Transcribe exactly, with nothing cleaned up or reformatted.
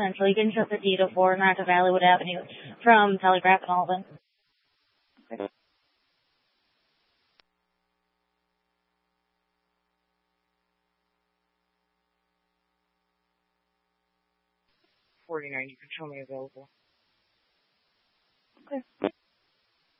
Central. You can shut the D to four, Napa Valleywood Avenue from Telegraph and Alvin. Okay. forty-nine, you can show me available. Okay.